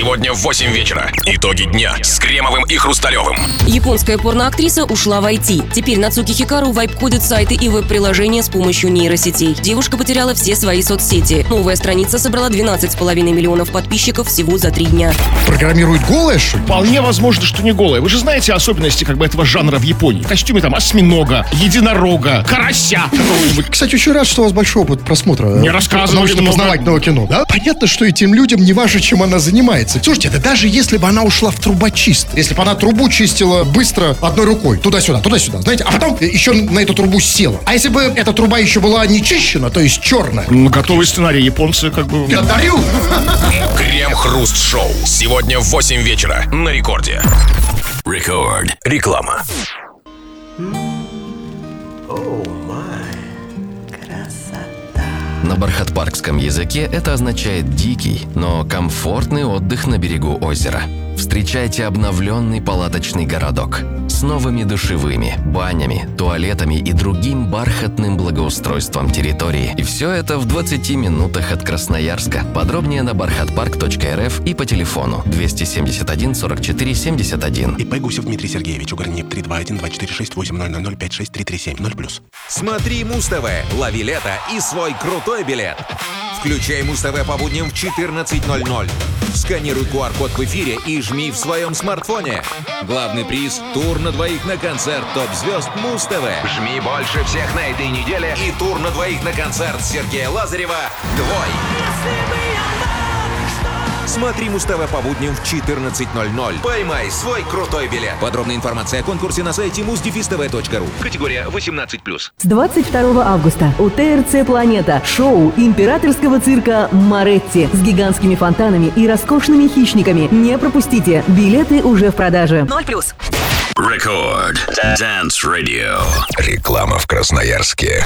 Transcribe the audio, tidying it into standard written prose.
Сегодня в 8 вечера. Итоги дня с Кремовым и Хрусталевым. Японская порноактриса ушла в IT. Теперь на Цуки Хикару вайп-кодит сайты и веб-приложения с помощью нейросетей. Девушка потеряла все свои соцсети. Новая страница собрала 12,5 миллионов подписчиков всего за 3 дня. Программирует голая, что ли? Вполне возможно, что не голая. Вы же знаете особенности этого жанра в Японии. В костюме осьминога, единорога, карася какого-нибудь. Кстати, очень рад, что у вас большой опыт просмотра. Не рассказывали научно-познавательного кино, да? Понятно, что этим людям не важно, чем она занимается. Слушайте, да даже если бы она ушла в трубочист, если бы она трубу чистила быстро одной рукой, туда-сюда, знаете, а потом еще на эту трубу села. А если бы эта труба еще была не чищена, то есть черная? Готовый сценарий, японцы Я дарю! Крем-хруст-шоу. Сегодня в 8 вечера на Рекорде. Рекорд. Реклама. На бархатпаркском языке это означает «дикий», но комфортный отдых на берегу озера. Встречайте обновленный палаточный городок с новыми душевыми, банями, туалетами и другим бархатным благоустройством территории. И все это в 20 минутах от Красноярска. Подробнее на barkhatpark.rf и по телефону 271 44 71. ИП Гусев Дмитрий Сергеевич, Угорнеп 321-246-8000-56337, 0+. Смотри Муз-ТВ, лови лето и свой крутой билет. Включай Муз-ТВ по будням в 14:00. Сканируй QR-код в эфире и жми в своем смартфоне. Главный приз – тур на двоих на концерт топ-звезд Муз-ТВ. Жми больше всех на этой неделе и тур на двоих на концерт Сергея Лазарева «Твой». Смотри Муз-ТВ по будням в 14:00. Поймай свой крутой билет. Подробная информация о конкурсе на сайте muz-tv.ru. Категория 18+. С 22 августа у ТРЦ «Планета» шоу императорского цирка «Моретти» с гигантскими фонтанами и роскошными хищниками. Не пропустите. Билеты уже в продаже. 0+. Рекорд. Dance Radio. Реклама в Красноярске.